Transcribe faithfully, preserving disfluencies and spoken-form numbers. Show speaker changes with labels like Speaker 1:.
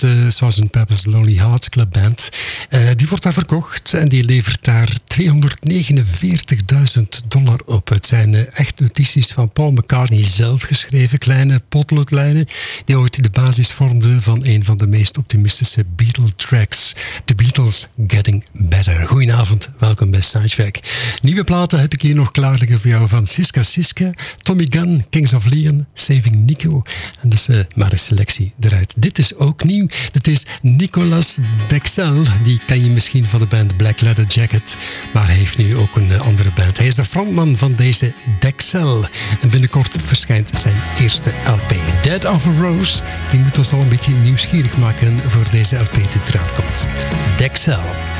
Speaker 1: de sergeant Pepper's Lonely Hearts Club Band. Uh, die wordt daar verkocht en die levert daar tweehonderdnegenenveertigduizend dollar op. Het zijn uh, echt notities van Paul McCartney zelf geschreven, kleine potloodlijnen, die ooit de basis vormden van een van de meest optimistische Beatle-tracks. The Beatles Getting Better. Goedenavond, welkom bij Sidetrack. Nieuwe platen heb ik hier nog klaar liggen voor jou van Siska Siska, Tommy Gunn, Kings of Leon, Saving Nico. En dus uh, maar een selectie eruit. Dit is ook nieuw. Dit is Nicolas Dexel. Die ken je misschien van de band Black Leather Jacket. Maar hij heeft nu ook een uh, andere band. Hij is de frontman van deze Dexel. En binnenkort verschijnt zijn eerste L P. Dead of a Rose. Die moet ons al een beetje nieuwsgierig maken voor deze L P die eraan komt. Dexel.